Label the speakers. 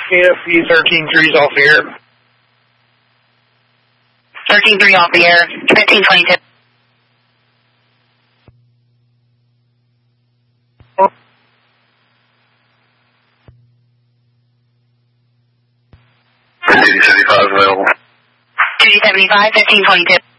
Speaker 1: KFC 13-3's off the air.
Speaker 2: 13-3 off the air. 1522.
Speaker 3: Duty 75 available.
Speaker 2: Duty 75, 1522.